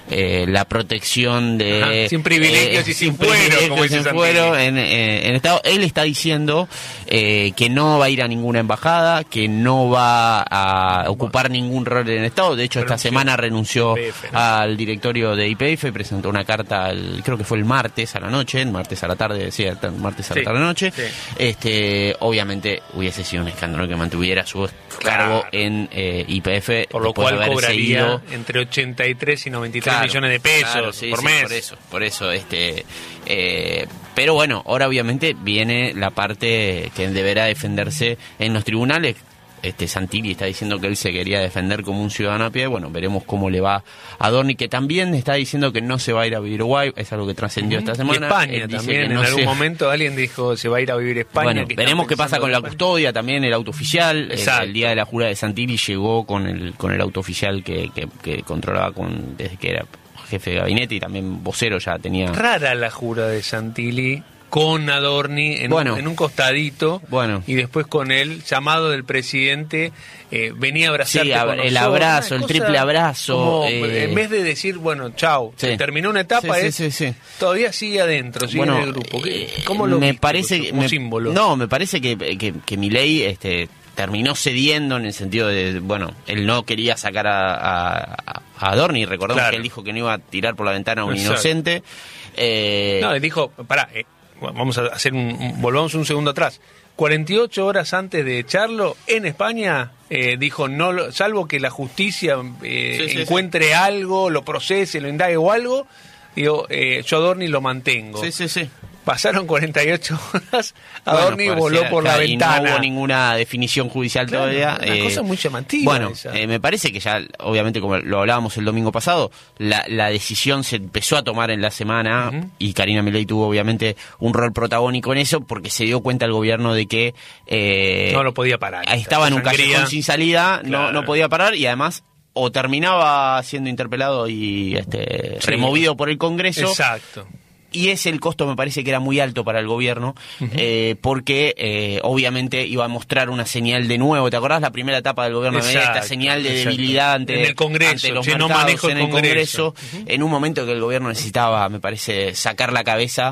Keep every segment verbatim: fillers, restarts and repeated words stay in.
eh, la protección de... Ajá, sin privilegios eh, y sin, sin fuero, como dice fuero en, eh, en Estado. Él está diciendo eh, que no va a ir a ninguna embajada, que no va a ocupar ningún rol en el Estado. De hecho, esta renunció. semana renunció I P F, ¿no? al directorio de I P F, presentó una carta, al, creo que fue el martes a la noche, el martes a la tarde, decía, el martes a la sí, tarde noche. Sí. Este, obviamente hubiese sido un escándalo que mantuviera su cargo claro. en eh, I P F, por lo cual cobraría ido, entre ochenta y tres y noventa y tres claro, millones de pesos claro, sí, por sí, mes. Por eso, por eso, este, eh, pero bueno, ahora obviamente viene la parte que deberá defenderse en los tribunales. Este Santilli está diciendo que él se quería defender como un ciudadano a pie. Bueno, veremos cómo le va a Dorni, que también está diciendo que no se va a ir a vivir a Uruguay. Es algo que trascendió uh-huh. esta semana. Y España él también, en no algún se... momento alguien dijo se va a ir a vivir a España. Bueno, que veremos qué pasa con la custodia, también el auto oficial. El, el día de la jura de Santilli llegó con el con el auto oficial que, que, que controlaba con desde que era jefe de gabinete y también vocero ya tenía. Rara la jura de Santilli. Con Adorni en, bueno, un, en un costadito bueno. y después con el llamado del presidente eh, venía a abrazarte sí, con el nosotros, abrazo, el triple abrazo como, eh... en vez de decir bueno chau sí. terminó una etapa sí, es, sí, sí, sí. todavía sigue adentro sigue bueno, en el grupo ¿cómo lo me viste, parece como me, símbolo? No, me parece que, que, que Milei este terminó cediendo en el sentido de, bueno, él no quería sacar a, a, a Adorni, recordamos claro. que él dijo que no iba a tirar por la ventana a un Exacto. inocente eh... no, él dijo pará eh, vamos a hacer un, un volvamos un segundo atrás. cuarenta y ocho horas antes de echarlo en España eh, dijo no, salvo que la justicia eh, sí, sí, encuentre sí. algo, lo procese, lo indague o algo, digo, eh, yo Adorni lo mantengo. Sí, sí, sí. Pasaron cuarenta y ocho horas, Adorni bueno, voló por la y ventana. No hubo ninguna definición judicial claro, todavía. Una eh, cosa muy llamativa. Bueno, eh, me parece que ya, obviamente, como lo hablábamos el domingo pasado, la, la decisión se empezó a tomar en la semana uh-huh. y Karina Milei tuvo, obviamente, un rol protagónico en eso porque se dio cuenta el gobierno de que... Eh, no lo podía parar. Estaba en un sangría. callejón sin salida, claro. no, no podía parar y además... o terminaba siendo interpelado y este, sí. removido por el Congreso. Exacto. Y ese el costo me parece que era muy alto para el gobierno, uh-huh. eh, porque eh, obviamente iba a mostrar una señal de nuevo. ¿Te acordás la primera etapa del gobierno? Exacto, esta señal de exacto. debilidad ante, en el Congreso, ante los si mercados, no manejo el en el Congreso, Congreso uh-huh. en un momento que el gobierno necesitaba, me parece, sacar la cabeza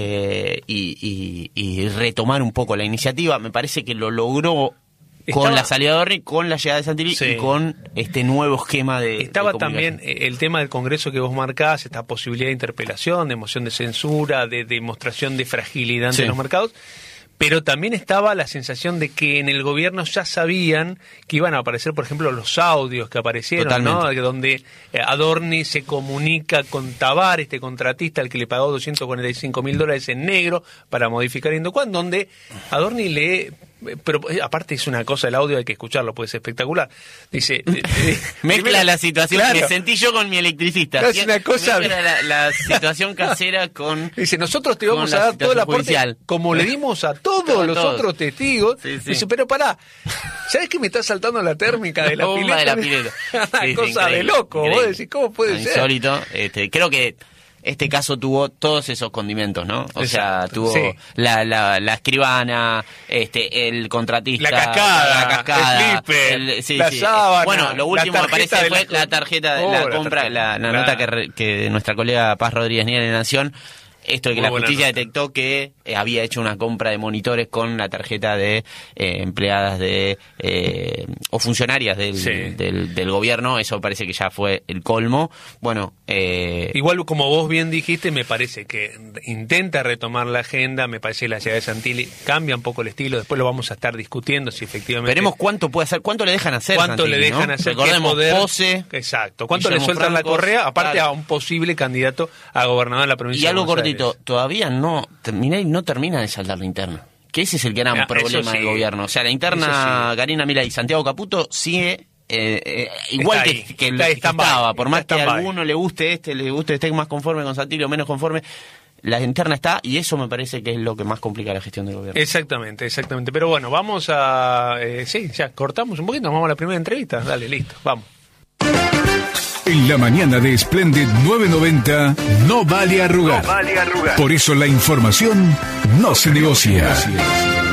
eh, y, y, y retomar un poco la iniciativa. Me parece que lo logró con estaba, la salida de Adorni, con la llegada de Santilli sí. y con este nuevo esquema de Estaba de también el tema del Congreso que vos marcás, esta posibilidad de interpelación, de moción de censura, de demostración de fragilidad sí. ante los mercados, pero también estaba la sensación de que en el gobierno ya sabían que iban a aparecer, por ejemplo, los audios que aparecieron, ¿no? Donde Adorni se comunica con Tabar, este contratista al que le pagó doscientos cuarenta y cinco mil dólares en negro para modificar Indocuan, donde Adorni le... Pero aparte es una cosa, el audio hay que escucharlo, pues es espectacular. Dice, eh, eh, mezcla primero, la situación claro. que sentí yo con mi electricista. Claro, es una cosa. Mezcla la, la situación casera con. Dice, nosotros te vamos a dar todo el aporte como le dimos a todos los todos. otros testigos. Sí, sí. Dice, pero pará, ¿sabes que me está saltando la térmica de la, la pileta? De la pileta. Una sí, cosa sí, de loco. Increíble. Vos decís, ¿cómo puede no, ser? Insólito. Este, creo que. Este caso tuvo todos esos condimentos, ¿no? O Exacto, sea, tuvo sí. la, la, la escribana, este, el contratista, la cascada, la cascada, el flipper, el, sí, la sí. sábana, bueno, lo último me parece fue la, la tarjeta de oh, la, la compra, tarjeta. la, la nota que, que nuestra colega Paz Rodríguez Niel en Nación. Esto de que Muy la justicia nota. detectó que eh, había hecho una compra de monitores con la tarjeta de eh, empleadas de eh, o funcionarias del, sí. del, del gobierno. Eso parece que ya fue el colmo. Bueno, eh, igual como vos bien dijiste, me parece que intenta retomar la agenda. Me parece que la llegada de Santilli cambia un poco el estilo. Después lo vamos a estar discutiendo si efectivamente. Veremos cuánto puede hacer, cuánto le dejan hacer. Cuánto Santilli, le dejan ¿no? hacer. Recordemos poder, Pose. Exacto. Cuánto le Francos, sueltan la correa, aparte claro. a un posible candidato a gobernador de la provincia. Y algo de Buenos cortito. Aires. Todavía no, Milei no termina de saldar la interna. Que ese es el gran ah, problema sí. del gobierno. O sea, la interna, sí. Karina Milei y Santiago Caputo sigue eh, eh, igual que, que, está, que está estaba. by, Por más que a by. alguno le guste este, le guste esté más conforme con Santilli o menos conforme, la interna está y eso me parece que es lo que más complica la gestión del gobierno. Exactamente, exactamente. Pero bueno, vamos a... Eh, sí, ya cortamos un poquito, nos vamos a la primera entrevista. Dale, listo, vamos. En la mañana de Splendid novecientos noventa no vale arrugar. No vale arrugar. Por eso la información no se negocia.